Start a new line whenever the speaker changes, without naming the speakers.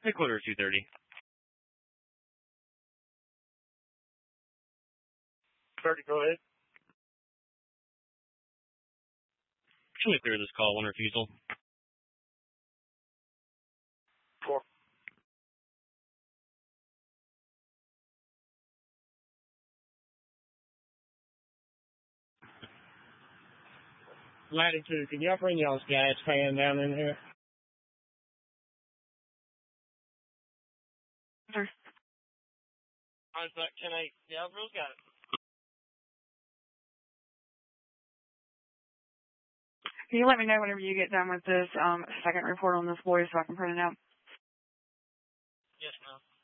Headquarters 230.
Go ahead.
Can we clear this call? One refusal.
4. Latitude, can y'all bring y'all's gas fan down in here?
Sure.
Contact 10-8. Yeah, Bill's got it.
Can you let me know whenever you get done with this second report on this boy so I can print it out?
Yes, ma'am.